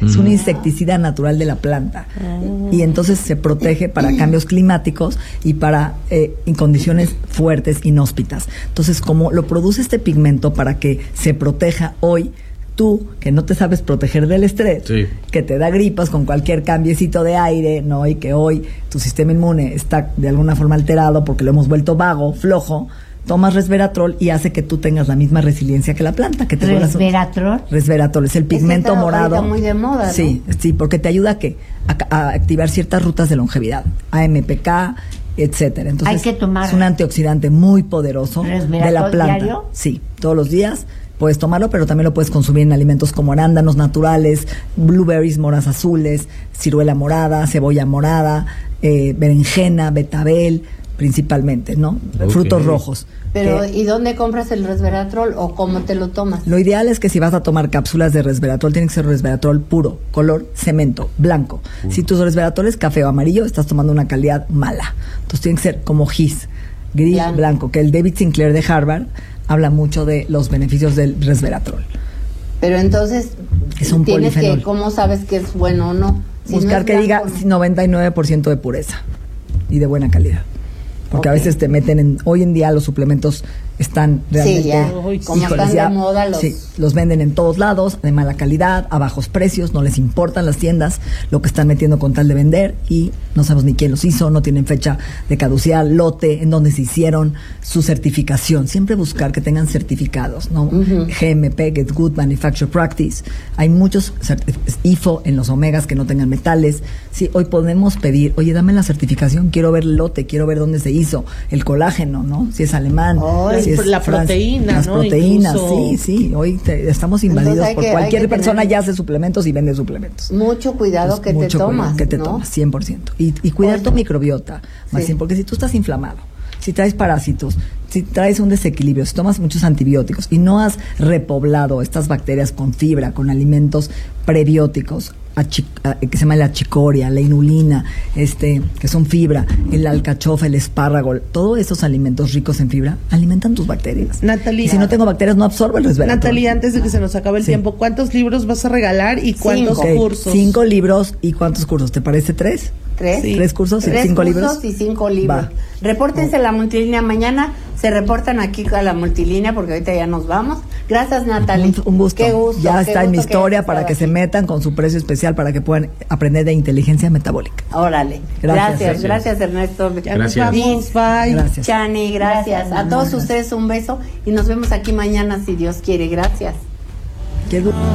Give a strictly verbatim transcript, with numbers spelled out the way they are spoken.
Es un insecticida natural de la planta. Mm. Y entonces se protege para cambios climáticos y para eh, en condiciones fuertes, inhóspitas. Entonces, como lo produce este pigmento para que se proteja hoy, tú, que no te sabes proteger del estrés, sí, que te da gripas con cualquier cambiecito de aire, ¿no? Y que hoy tu sistema inmune está de alguna forma alterado porque lo hemos vuelto vago, flojo, tomas resveratrol y hace que tú tengas la misma resiliencia que la planta. Que te ¿Resveratrol? Resveratrol, es el pigmento está morado. Muy de moda, ¿no? Sí, sí, porque te ayuda a, ¿qué? a, a activar ciertas rutas de longevidad, A M P K, etcétera. Entonces, hay que tomar. Es un antioxidante muy poderoso de la planta. ¿Diario? Sí, todos los días. Puedes tomarlo, pero también lo puedes consumir en alimentos como arándanos naturales, blueberries, moras azules, ciruela morada, cebolla morada, eh, berenjena, betabel, principalmente, ¿no? Okay. Frutos rojos. Pero, que, ¿y dónde compras el resveratrol o cómo te lo tomas? Lo ideal es que si vas a tomar cápsulas de resveratrol, tiene que ser resveratrol puro, color cemento, blanco. Uh. Si tu resveratrol es café o amarillo, estás tomando una calidad mala. Entonces tiene que ser como gis, gris, blanco, blanco que el David Sinclair de Harvard habla mucho de los beneficios del resveratrol. Pero entonces, es un tienes polifenol. Que, ¿cómo sabes que es bueno o no? Si Buscar no es que blanco, diga noventa y nueve por ciento de pureza y de buena calidad. Porque okay. a veces te meten en... Hoy en día los suplementos están realmente... Sí, ya. Uy, como híjoles, están ya, de moda los... Sí, los venden en todos lados, de mala calidad, a bajos precios, no les importan las tiendas lo que están metiendo con tal de vender y no sabemos ni quién los hizo, no tienen fecha de caducidad, lote, en donde se hicieron, su certificación. Siempre buscar que tengan certificados, ¿no? Uh-huh. G M P, Get Good Manufacture Practice. Hay muchos I F O en los omegas que no tengan metales. Sí, hoy podemos pedir, oye, dame la certificación, quiero ver el lote, quiero ver dónde se hizo el colágeno, ¿no? Si es alemán, oh, si es la Francia, proteína, las ¿no? proteínas, Incluso... sí, sí. Hoy te, estamos invadidos por que, cualquier persona tener... ya hace suplementos y vende suplementos. Mucho cuidado Entonces, que mucho te tomas, cuidado, que te ¿no? tomas, cien por ciento. Y, y cuidar Oye. tu microbiota, más sí. bien, porque si tú estás inflamado, si traes parásitos, si traes un desequilibrio, si tomas muchos antibióticos y no has repoblado estas bacterias con fibra, con alimentos prebióticos, achi, a, que se llama la chicoria, la inulina, este, que son fibra, el alcachofa, el espárrago, todos esos alimentos ricos en fibra alimentan tus bacterias. Natalia, y si no tengo bacterias no absorbo el resveratrol. Natalia, antes de que se nos acabe el sí. tiempo, ¿cuántos libros vas a regalar y cuántos okay. cursos? Cinco libros y cuántos cursos, ¿te parece tres? ¿Tres? Sí. ¿Tres cursos y Tres cinco cursos libros? y cinco libros. Va. Repórtense a la multilínea mañana. Se reportan aquí a la multilínea porque ahorita ya nos vamos. Gracias, Natalia. Un, un gusto. Qué gusto. Ya qué está gusto en mi historia que para que aquí. se metan con su precio especial para que puedan aprender de inteligencia metabólica. Órale. Gracias. Gracias, gracias Ernesto. Gracias. Vamos, bye. Gracias. Chani, gracias. gracias. A todos gracias. ustedes un beso y nos vemos aquí mañana si Dios quiere. Gracias. Qué gusto.